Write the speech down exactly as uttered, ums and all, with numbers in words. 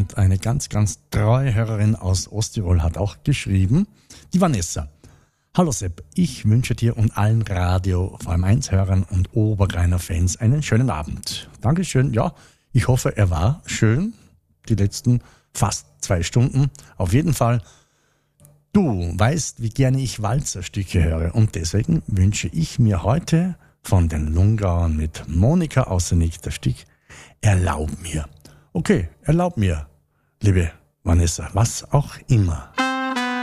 Und eine ganz, ganz treue Hörerin aus Osttirol hat auch geschrieben, die Vanessa. Hallo Sepp, ich wünsche dir und allen Radio V M eins Hörern und Obergreiner Fans einen schönen Abend. Dankeschön, ja, ich hoffe, er war schön, die letzten fast zwei Stunden. Auf jeden Fall, du weißt, wie gerne ich Walzerstücke höre und deswegen wünsche ich mir heute von den Lungauern mit Monika Außernick das Stück Erlaub mir. Okay, erlaub mir, liebe Vanessa, was auch immer.